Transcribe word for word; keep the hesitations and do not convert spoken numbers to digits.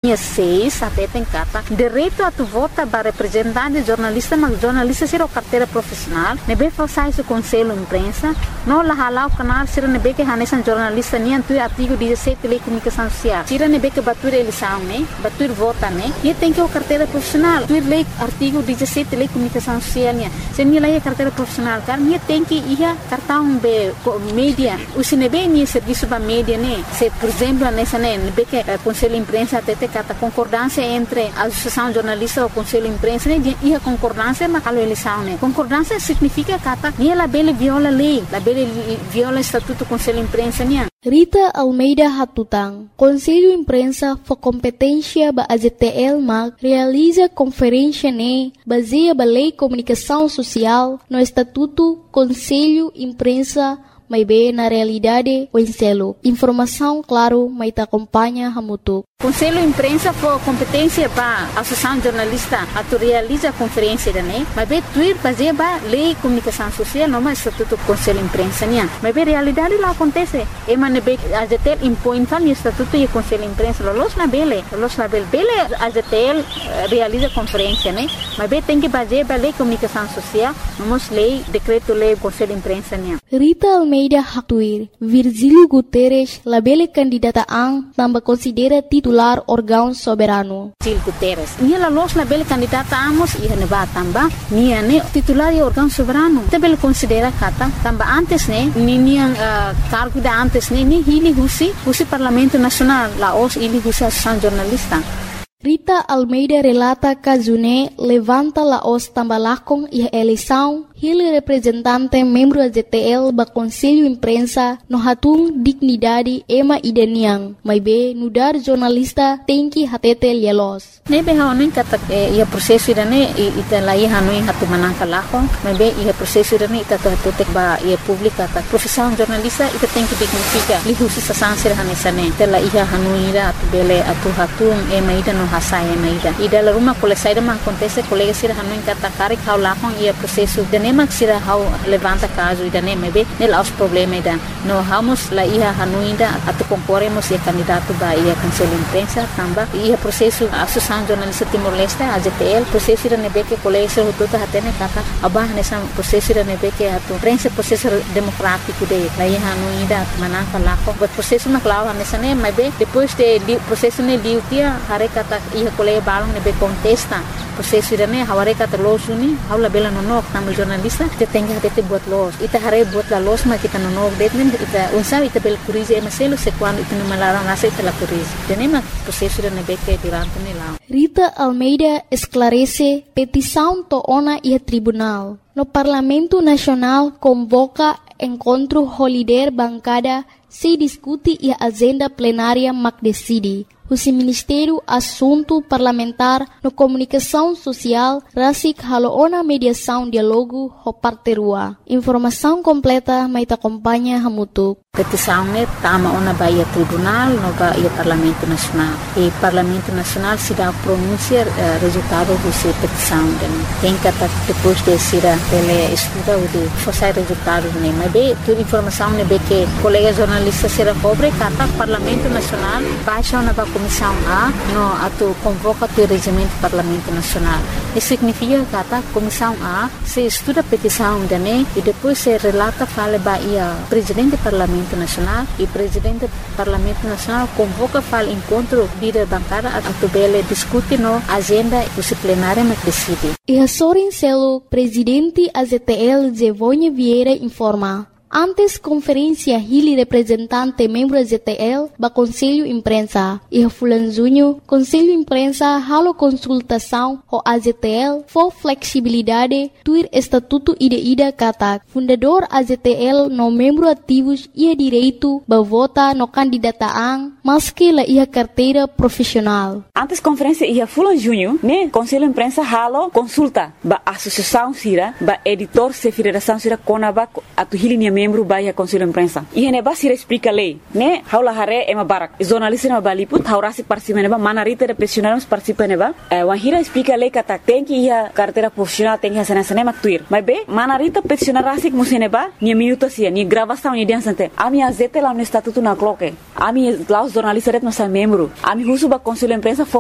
seis até tem cata direito a tu vota para representante jornalista, mas jornalista será carteira profissional. Nebe faça isso conselho imprensa. Não lá lá o canal será nebe que hanesan jornalista nem tu artigo dezessete telecomunicação social. Será nebe que batur eleição, né? Batur vota, né? E tem que o carteira profissional. Tu lei artigo dezessete telecomunicação social, né? Se nem lá é carteira profissional, cara, nem tem que ir cartão be mídia. O se nebe nem serviço para mídia, né? Se por exemplo nessa né, nebe que conselho imprensa até tem cata concordância entre a associação jornalista ou conselho imprensa, né? E a concordância mas a eleição, né? Concordância significa cata nem ela bele viola lei, la bele viola estatuto conselho imprensa, né? Rita Almeida Hatutang, Conselho Imprensa for Competência ba A Z T L M A C, realiza conferência ne baseia ba Lei Comunicação Social no Estatuto Conselho Imprensa may be na realidade o enselo. Informação, claro, may te acompanha hamutuk. Conselho Imprensa for competência para a Associação Jornalista a tu realiza a conferência da né, mas bem tuir fazer ba Lei Comunicação Social não mais Estatuto Conselho Imprensa né, mas bem realidade lá acontece, e mas bem a Z T L impõe fal Estatuto e Conselho Imprensa, los na bele, los na bele, bele a Z T L realiza conferência né, mas bem tem que fazer ba Lei Comunicação Social, vamos lei decreto lei Conselho Imprensa né. Rita Almeida Haktuir, Virgílio Guterres, labele candidata ang tambah considera titular órgão soberano. Virgílio Guterres, nia la los labele candidata amos e neba tamba, nia ne titular e órgão soberano. Tabele considera kata tamba antes ne, ni nia uh, cargo da antes ne, ni hili husi, husi Parlamento Nacional, la os hili husi Associação Jornalista. Rita Almeida relata Kazune levanta la os tambalakong e eleição, ele representante membro da Z T L ba Conselho Imprensa no hatung dignidade ema ideniang, mas be nudar jornalista tem que hatete lielos. Nebe haonin kata ia prosesso irane ita lai hanoi hatu manangka lakong, mas be ia prosesso irane ita hatete ba ia publika ta profissão jornalista ita tem que dignifica li husi sasansir hanesane tela ia hanoi ira atu bele atu hatung ema ida no hasai ema ida ida la rumah kole saida man acontece colega sira hanoi kata kari kau lakong ia prosesso dene mak sira hau levanta caso ida ne mebe nel aos problema ida no hamos la ia hanoi ida atu concorremos ia candidato ba ia conselho imprensa tamba ia processo associação jornalista Timor-Leste A Z T L processo ida nebe que colega sira hututa hatene kata abah nessa processo ida nebe que atu prensa processo democrático de la ia hanoi ida manangka lako but processo mak lawa nessa ne mebe depois de processo ne diutia hare kata ia colega balong nebe contesta processo ida ne haware kata los uni haula bela no nok tamu jornalista te tenga hate buat los ita hare buat la los ma kita no nok detmen ita unsa ita bel kurize emaselo se quando ita no malarang asa ita la kurize tenema processo ida ne beke durante ne la Rita Almeida esclarece petição to ona e tribunal no Parlamento Nacional convoca encontro holiday bancada se discute e a agenda plenária mac decide. O Ministério Assunto Parlamentar no Comunicação Social rasik haloona mediação diálogo ho parterua. Informação completa mai te acompanha hamutuk. Petição ne tama ona baia tribunal no baia Parlamento Nacional. E Parlamento Nacional se dá pronunciar uh, resultado dessa petição. Tem que depois de ser ele estuda o de forçar resultado ne. Mas bem, toda informação ne be que colega jornalista será cobre kata Parlamento Nacional baixa ona ba Comissão A no atu convoca o regimento do Parlamento Nacional. Isso significa que a Comissão A se estuda a petição da ne e depois se relata fala ba ia presidente do Parlamento Nacional e presidente do Parlamento Nacional convoca fala encontro líder bancada atu bele discute no agenda e o plenário mas decide. E a Sorin Celo, presidente A Z T L Zevonha Vieira informa. Antes conferência hili representante membro da Z T L ba Conselho Imprensa e Fulan Junho Conselho Imprensa halo consultação ho A Z T L for flexibilidade tuir estatuto ida ida kata fundador A Z T L no membro ativos ia direito ba vota no candidataan maski la ia carteira profissional. Antes conferência ia Fulan Junho ne Conselho Imprensa halo consulta ba associação sira ba editor se federação sira konaba atu hili membro baia Conselho Imprensa. E hene ba sira explica lei, né? Haula hare ema barak. Jornalista ema baliput, haurasi participa neba, manarita de profissionais participa neba. Eh, wahira explica lei kata tem que ia carteira profissional tem que hacer sana maktuir. Mas be, manarita profissional rasik museneba, ni minuto sia, ni gravação ni dia sante. Ami azete lá no estatuto na cloque. Ami lá os jornalistas ret nossa membro. Ami husu ba Conselho Imprensa